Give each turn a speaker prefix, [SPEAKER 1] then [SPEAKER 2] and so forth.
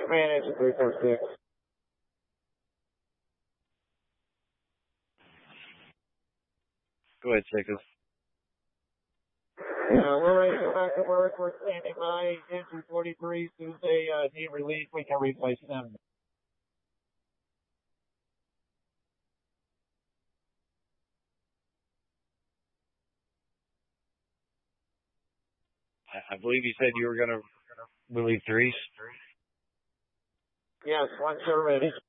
[SPEAKER 1] Manage 346.
[SPEAKER 2] Go ahead, Sickles.
[SPEAKER 1] We're ready to go back to work. We're standing by. Engine 43. As soon as they need release, we can replace them.
[SPEAKER 2] I believe you said you were going to relieve threes.
[SPEAKER 1] Yes, once you're ready.